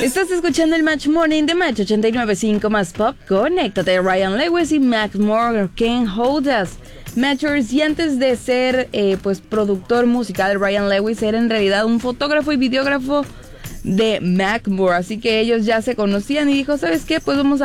Estás escuchando el Match Morning de Match 89.5 más Pop. Conéctate, Ryan Lewis y Max Moore, Can't Hold Us. Matchers, y antes de ser pues productor musical, Ryan Lewis era en realidad un fotógrafo y videógrafo de Mac Moore, así que ellos ya se conocían y dijo, ¿sabes qué? Pues vamos